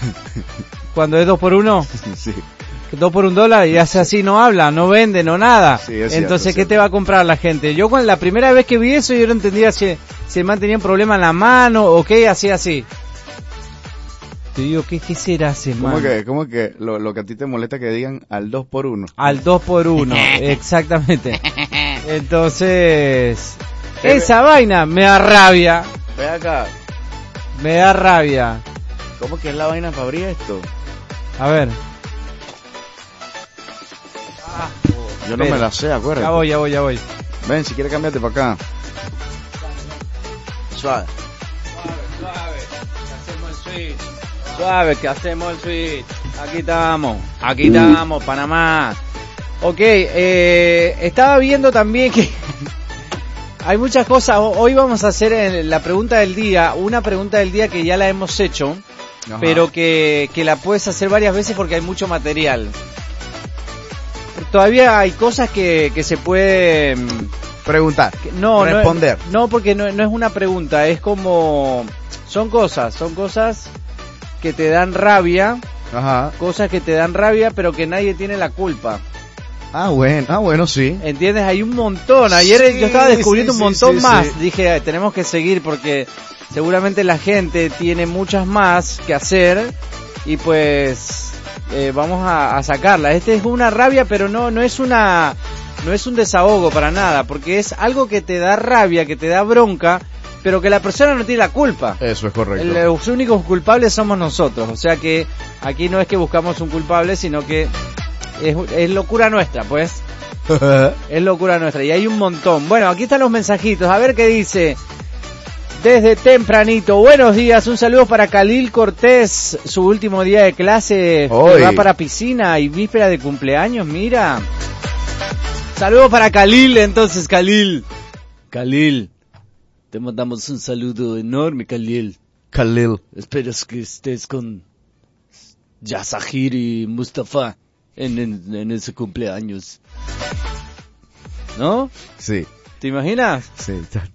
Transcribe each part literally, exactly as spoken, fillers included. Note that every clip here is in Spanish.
Cuando es dos por uno. Sí. Dos por un dólar y hace así, no habla, no vende, no nada. Sí, es Entonces, cierto, ¿qué es te va a comprar la gente? Yo cuando la primera vez que vi eso, yo no entendía si, si el man tenía un problema en la mano o qué, hacía así. Te digo, ¿qué, qué será ese man? ¿Cómo que, cómo que lo, lo que a ti te molesta que digan al dos por uno? Al dos por uno, exactamente. Entonces, esa vaina me da rabia. Ve acá. Me da rabia. ¿Cómo que es la vaina para abrir esto? A ver. Yo no Espera. me la sé, acuérdate. Ya voy, ya voy, ya voy. Ven, si quieres cambiarte para acá. Suave. Suave, que hacemos el switch. Aquí estamos, aquí estamos, Panamá. Ok, eh, estaba viendo también que hay muchas cosas. Hoy vamos a hacer el- la pregunta del día, una pregunta del día que ya la hemos hecho, Ajá. pero que, que la puedes hacer varias veces porque hay mucho material. Todavía hay cosas que, que se pueden... Preguntar. que- No, Responder. No, no porque no, no es una pregunta, es como... Son cosas, son cosas que te dan rabia, Ajá. cosas que te dan rabia, pero que nadie tiene la culpa. Ah, bueno, ah, bueno, sí. ¿Entiendes? Hay un montón. Ayer Sí, yo estaba descubriendo sí, un sí, montón sí, más. sí. Dije, tenemos que seguir porque seguramente la gente tiene muchas más que hacer y pues eh, vamos a, a sacarla. Este es una rabia, pero no no es una no es un desahogo para nada, porque es algo que te da rabia, que te da bronca, pero que la persona no tiene la culpa. Eso es correcto. Los únicos culpables somos nosotros, o sea que aquí no es que buscamos un culpable, sino que es, es locura nuestra, pues. Es locura nuestra y hay un montón. Bueno, aquí están los mensajitos, a ver qué dice. Desde tempranito, buenos días, un saludo para Khalil Cortés, su último día de clase, Hoy. que va para piscina y víspera de cumpleaños, mira. Saludo para Khalil, entonces, Khalil. Khalil, te mandamos un saludo enorme, Khalil. Khalil. Espero que estés con Yasahir y Mustafa en, en, en ese cumpleaños. ¿No? Sí, ¿Te imaginas? sí.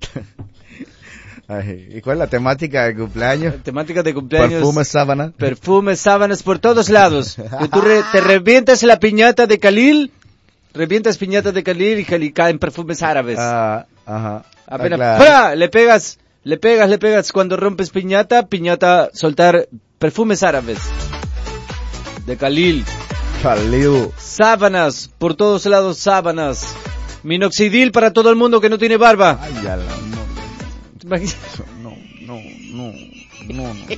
Ay, ¿y cuál es la temática del cumpleaños? Temática de cumpleaños. Perfume, sábana. Perfumes, sábanas por todos lados. Que tú re- te revientas la piñata de Khalil, revientas piñata de Khalil y Khalil caen perfumes árabes. Ah, ajá. Apenas Ah, claro. ¡pra! le pegas, le pegas, le pegas. Cuando rompes piñata, piñata soltar perfumes árabes. De Khalil. Khalil. Sábanas, por todos lados sábanas. Minoxidil para todo el mundo que no tiene barba. Ay, ya la... No, ¿Te imaginas? no, no, no, no, no.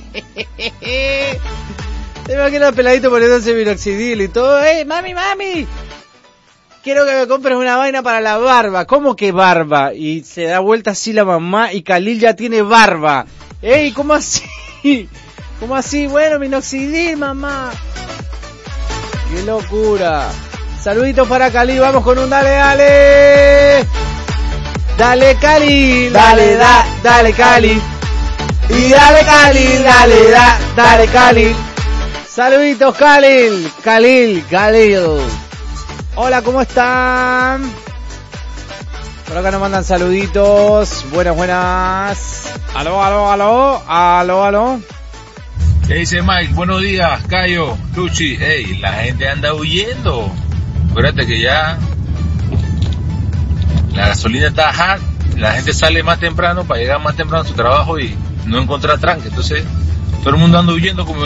¿Te imaginas peladito poniéndose minoxidil y todo? ¡Eh, mami, mami! Quiero que me compres una vaina para la barba. ¿Cómo que barba? Y se da vuelta así la mamá y Khalil ya tiene barba. ¡Ey, cómo así! ¿Cómo así? Bueno, minoxidil, mamá. ¡Qué locura! Saluditos para Khalil, vamos con un dale, dale. Dale, Khalil, dale, da, dale, Khalil. Y dale, Khalil, dale, da, dale, Khalil. Saluditos, Khalil, Khalil, Khalil. Hola, ¿cómo están? Por acá nos mandan saluditos. Buenas, buenas. Aló, aló, aló, aló, aló. ¿Qué dice Mike? Buenos días, Cayo, Luchi. Ey, la gente anda huyendo. Acuérdate que ya la gasolina está hard, la gente sale más temprano para llegar más temprano a su trabajo y no encontrar tranque. Entonces, todo el mundo anda huyendo como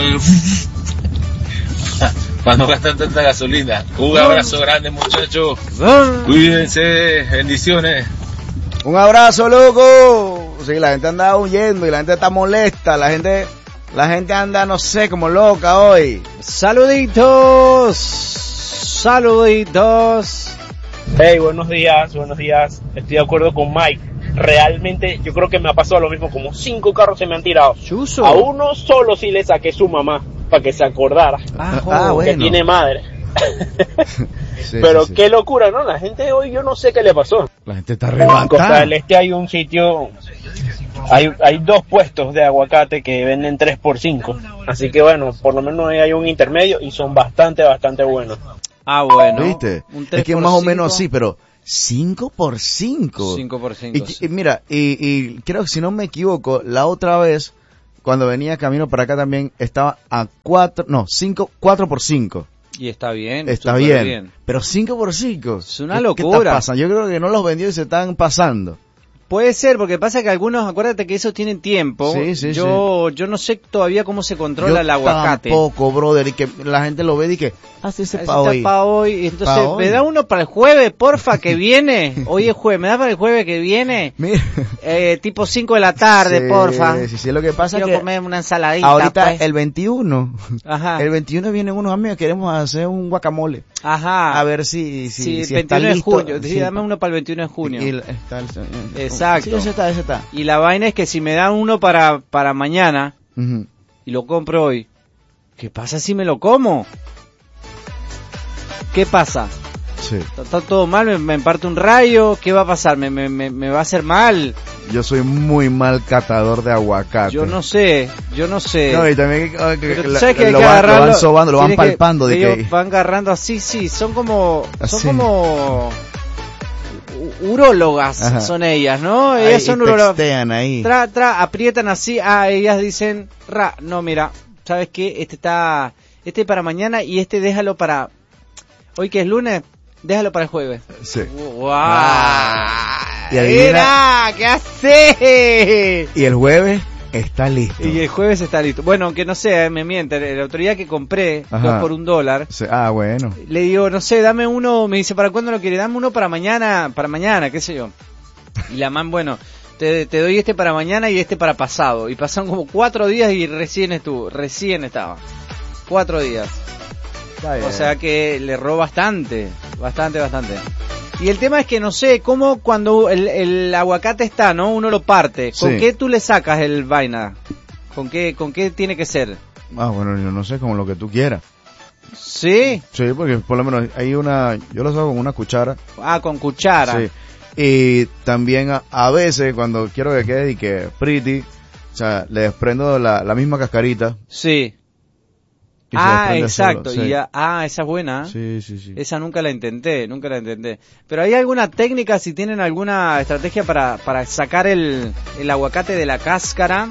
para no gastar tanta gasolina. Un abrazo grande, muchachos. Cuídense, bendiciones. Un abrazo, loco. Sí, la gente anda huyendo y la gente está molesta. La gente, la gente anda, no sé, como loca hoy. Saluditos, saluditos. Hey, buenos días, buenos días. Estoy de acuerdo con Mike. Realmente yo creo que me ha pasado lo mismo. Como cinco carros se me han tirado. Chuzo. A uno solo sí le saqué su mamá para que se acordara Ah, Ah, jo. bueno. que tiene madre. Sí, Pero sí, sí. qué locura, ¿no? La gente hoy yo no sé qué le pasó. La gente está En Costa arrebatada. del Este hay un sitio, hay, hay dos puestos de aguacate que venden tres por cinco. Así que bueno, por lo menos ahí hay un intermedio y son bastante, bastante buenos. Ah, bueno. ¿Viste? Un tres Es que por más o cinco. menos así, pero cinco por cinco. cinco por cinco. Y, y mira, y, y creo que si no me equivoco, la otra vez cuando venía camino para acá también estaba a cuatro, no, cinco, cuatro por cinco. Y está bien. Está bien, bien. Pero cinco por cinco. Es una locura. ¿Qué está pasando? Yo creo que no los vendió y se están pasando. Puede ser, porque pasa que algunos, acuérdate que esos tienen tiempo. Sí, sí, yo, sí. yo no sé todavía cómo se controla yo el aguacate. Tampoco, brother, y que la gente lo ve y que, así ah, se para hoy. Pa hoy. Entonces, pa me da uno para el jueves, porfa, que viene. Hoy es jueves, me da para el jueves que viene. Mira. Eh, tipo cinco de la tarde, sí, porfa. Sí, sí, lo que pasa Quiero es que comer una ensaladita. Ahorita pues. el veintiuno. Ajá. El veintiuno vienen unos amigos, queremos hacer un guacamole. Ajá. A ver si, si, sí, si veintiuno está listo. de junio. Sí, sí, dame uno para el veintiuno de junio. Y, y está el, Exacto. Sí, ese está, ese está. Y la vaina es que si me dan uno para, para mañana, uh-huh. y lo compro hoy, ¿qué pasa si me lo como? ¿Qué pasa? Sí. Está, está todo mal, me, me parte un rayo, ¿qué va a pasar? ¿Me, me, me, me va a hacer mal? Yo soy muy mal catador de aguacate. Yo no sé, yo no sé. No, y también que, que, Pero la, sabes que hay lo, que van, agarrarlo, lo van sobando, lo van que, palpando. De ellos que... van agarrando así, sí, son como, son así. como urólogas. Ajá. Son ellas, ¿no? Ellas ahí, son urólogas. Ahí. Tra, tra, aprietan así, ah, ellas dicen, ra, no, mira, ¿sabes qué? Este está, este para mañana y este déjalo para, hoy que es lunes, déjalo para el jueves. Sí. ¡Wow! Ah, y adivina, ¿qué hace? Y el jueves está listo. Y el jueves está listo. Bueno, aunque no sé, me miente, la autoridad que compré, Ajá. dos por un dólar. Sí. Ah, bueno. Le digo, no sé, dame uno, me dice, ¿para cuándo lo quiere? Dame uno para mañana, para mañana, qué sé yo. Y la man, bueno, te, te doy este para mañana y este para pasado. Y pasaron como cuatro días y recién estuvo, recién estaba. Cuatro días. O sea que le erró bastante, bastante, bastante. Y el tema es que no sé, cómo cuando el, el aguacate está, ¿no? Uno lo parte. ¿Con sí. qué tú le sacas el vaina? ¿Con qué, con qué tiene que ser? Ah, bueno, yo no sé, como lo que tú quieras. ¿Sí? Sí, porque por lo menos hay una, yo lo saco con una cuchara. Ah, con cuchara. Sí. Y también a, a veces cuando quiero que quede y que pretty, o sea, le desprendo la, la misma cascarita. Sí. Ah, exacto. Solo, sí. Y ya, ah, esa es buena. Sí, sí, sí. Esa nunca la intenté, nunca la intenté. Pero ¿hay alguna técnica, si tienen alguna estrategia para, para sacar el, el aguacate de la cáscara?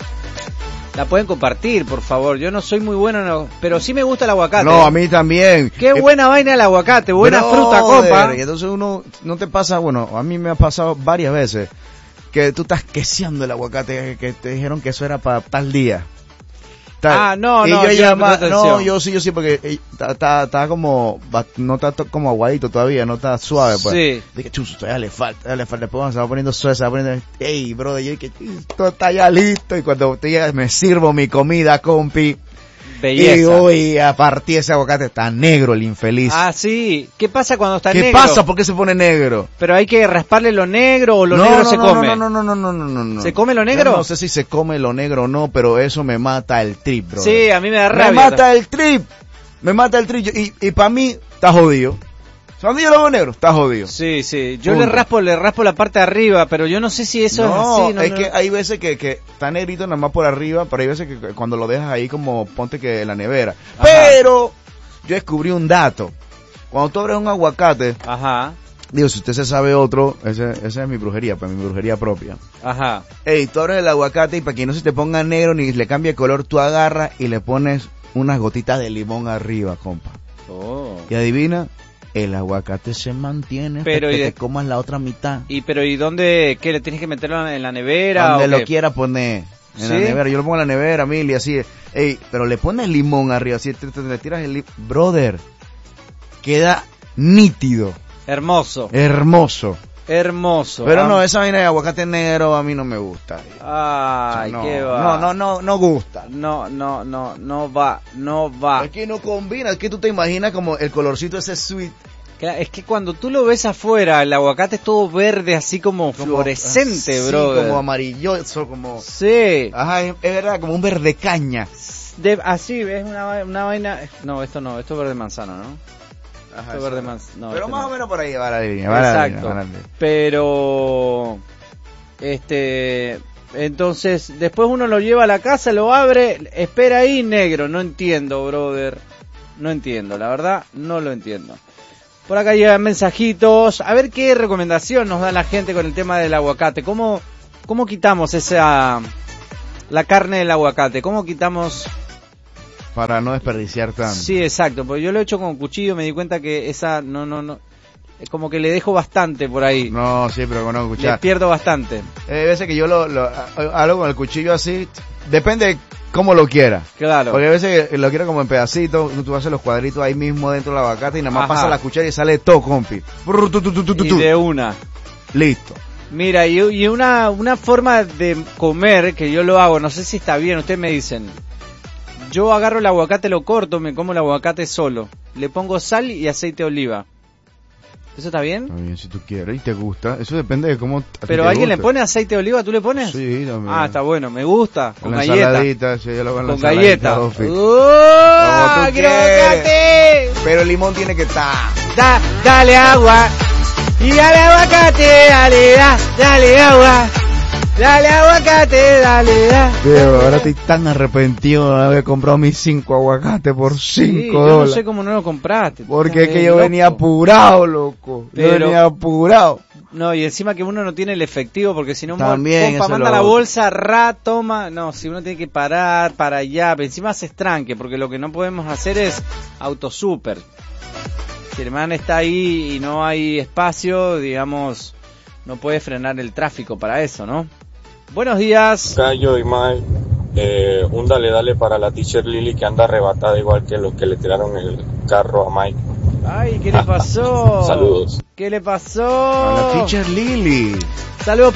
La pueden compartir, por favor. Yo no soy muy bueno, no, pero sí me gusta el aguacate. No, a mí también. Qué eh, buena vaina el aguacate, buena brother, fruta, compa. Y entonces uno, no te pasa, bueno, a mí me ha pasado varias veces que tú estás queseando el aguacate, que te dijeron que eso era para tal día. Tal. Ah, no, y no, yo yo llama, no, yo sí, yo sí, porque está, está como, no está como aguadito todavía, no está suave, pues. Sí. Dije, chuzo, ya le falta, ya le falta, después se va poniendo suave, se va poniendo, ey, brother, yo dije, esto está ya listo, y cuando te llegas, me sirvo mi comida, compi. Belleza. Y uy, a partir ese aguacate está negro el infeliz. Ah, sí. ¿Qué pasa cuando está ¿Qué negro? ¿Qué pasa? ¿Por qué se pone negro? Pero hay que rasparle lo negro o lo no, negro no, se no, come. No, no, no, no, no, no, no, no. ¿Se come lo negro? Yo no sé si se come lo negro o no, pero eso me mata el trip, bro. Sí, a mí me da rabia. Me mata el trip. Me mata el trip. Y, y para mí, está jodido. Cuando yo lo veo negro, está jodido. Sí, sí. Yo Punto. le raspo, le raspo la parte de arriba, pero yo no sé si eso no, es así. No, es no, que hay veces que, que está negrito nada más por arriba, pero hay veces que cuando lo dejas ahí como ponte que en la nevera. Ajá. Pero yo descubrí un dato. Cuando tú abres un aguacate, Ajá. digo, si usted se sabe otro, ese, esa es mi brujería, pues mi brujería propia. Ajá. Ey, tú abres el aguacate y para que no se te ponga negro ni le cambie de color, tú agarras y le pones unas gotitas de limón arriba, compa. Oh. Y adivina, el aguacate se mantiene pero hasta que de... te comas la otra mitad. ¿Y pero y dónde? ¿Qué le tienes que meterlo en la nevera? Donde o lo qué? quiera poner. En ¿Sí? la nevera, yo lo pongo en la nevera, mil y así. Ey, pero le pones limón arriba, así te, te, te tiras el limón. Brother, queda nítido. Hermoso. Hermoso. Hermoso. Pero ah. no, esa vaina de aguacate negro a mí no me gusta. Ay, o sea, no, qué va. No, no, no, no gusta. No, no, no, no va, no va. Es que no combina, es que tú te imaginas como el colorcito ese sweet. Es que cuando tú lo ves afuera, el aguacate es todo verde, así como, como fluorescente, sí, bro. como amarilloso, como... Sí. Ajá, es, es verdad, como un verde caña. De, así, ves una, una vaina... No, esto no, esto es verde manzana, ¿no? Ajá, esto es verde manzana. No, pero este más no. o menos por ahí va la línea. Va Exacto. La línea, va la línea. Pero... Este... Entonces, después uno lo lleva a la casa, lo abre, espera ahí, negro. No entiendo, brother. No entiendo, la verdad, no lo entiendo. Por acá llegan mensajitos. A ver qué recomendación nos da la gente con el tema del aguacate. ¿Cómo, cómo quitamos esa la carne del aguacate. ¿Cómo quitamos? Para no desperdiciar tanto. Sí, exacto, porque yo lo he hecho con cuchillo, me di cuenta que esa no, no, no, es como que le dejo bastante por ahí. No, sí, pero con no cuchara. Le pierdo bastante. Eh, hay veces que yo lo, lo hago con el cuchillo así, depende cómo lo quiera. Claro. Porque a veces lo quiero como en pedacitos, tú haces los cuadritos ahí mismo dentro del aguacate y nada más Ajá. pasa la cuchara y sale todo, compi. Brr, tu, tu, tu, tu, tu, Y tu. de una. Listo. Mira, y, y una, una forma de comer que yo lo hago, no sé si está bien, ustedes me dicen. Yo agarro el aguacate, lo corto, me como el aguacate solo. Le pongo sal y aceite de oliva. ¿Eso está bien? Está bien, si tú quieres y te gusta. Eso depende de cómo. a ti Pero te alguien le guste. pone aceite de oliva, ¿tú le pones? Sí, también. Ah, está bueno, me gusta. Con la galleta. ensaladita, sí, yo lo hago en la Con ensaladita, galleta. Ofi. ¡Oh! Como tú ¡Quiero quieras. aguacate! Pero el limón tiene que estar. Da, dale agua. Y dale aguacate, dale, da, dale agua. Dale aguacate, dale, da. Pero ahora estoy tan arrepentido de haber comprado mis cinco aguacates por Sí, cinco yo no dólares. sé cómo no lo compraste. Porque es Estás que de yo loco. venía apurado, loco. Yo Pero- venía apurado. No, y encima que uno no tiene el efectivo, porque si no, También, compa, eso manda lo la otro. bolsa, ra, toma. No, si uno tiene que parar, para allá, pero encima se estranque, porque lo que no podemos hacer es autosuper. Si el man está ahí y no hay espacio, digamos, no puede frenar el tráfico para eso, ¿no? Buenos días. Cayo y Mike, eh, un dale dale para la teacher Lily que anda arrebatada igual que los que le tiraron el carro a Mike. Ay, ¿qué le pasó? Saludos. ¿Qué le A pasó? la teacher Lily. Saludos